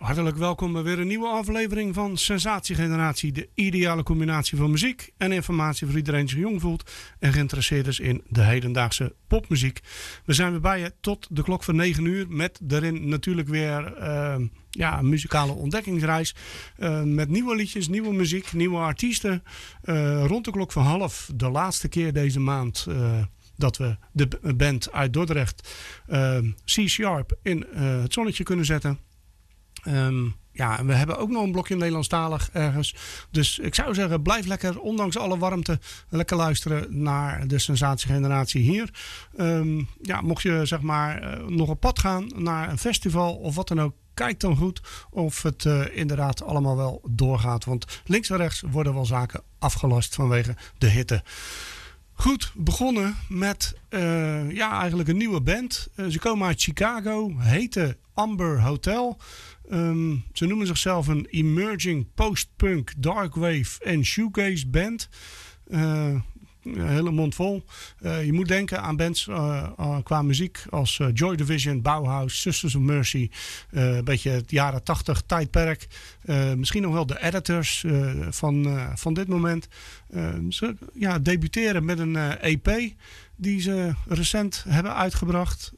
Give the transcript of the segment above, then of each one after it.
Hartelijk welkom bij weer een nieuwe aflevering van Sensatiegeneratie. De ideale combinatie van muziek en informatie voor iedereen die zich jong voelt en geïnteresseerd is in de hedendaagse popmuziek. We zijn weer bij je tot de klok van 9 uur met daarin natuurlijk weer een muzikale ontdekkingsreis. Met nieuwe liedjes, nieuwe muziek, nieuwe artiesten. Rond de klok van 12:30, de laatste keer deze maand dat we de band uit Dordrecht C-Sharp in het zonnetje kunnen zetten. En we hebben ook nog een blokje Nederlandstalig ergens. Dus ik zou zeggen, blijf lekker, ondanks alle warmte, lekker luisteren naar de Sensatiegeneratie hier. Mocht je zeg maar nog op pad gaan naar een festival of wat dan ook, kijk dan goed of het inderdaad allemaal wel doorgaat. Want links en rechts worden wel zaken afgelast vanwege de hitte. Goed, begonnen met eigenlijk een nieuwe band. Ze komen uit Chicago, heten Amber Hotel. Ze noemen zichzelf een emerging post-punk, darkwave en shoegaze band. Een hele mond vol. Je moet denken aan bands qua muziek als Joy Division, Bauhaus, Sisters of Mercy. Een beetje het jaren 80 tijdperk. Misschien nog wel de editors van dit moment. Ze debuteren met een EP die ze recent hebben uitgebracht.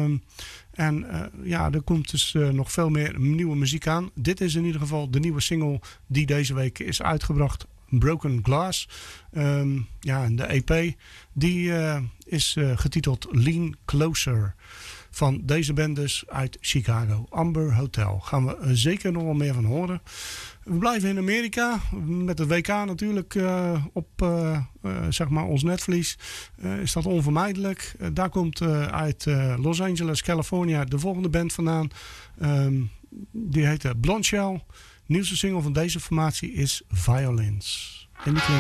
Er komt dus nog veel meer nieuwe muziek aan. Dit is in ieder geval de nieuwe single die deze week is uitgebracht. Broken Glass. En de EP die is getiteld Lean Closer. Van deze band dus uit Chicago. Amber Hotel. Gaan we zeker nog wel meer van horen. We blijven in Amerika. Met het WK natuurlijk op ons netvlies. Is dat onvermijdelijk. Daar komt uit Los Angeles, California de volgende band vandaan. Die heet Blondshell. Nieuwste single van deze formatie is Violins. En die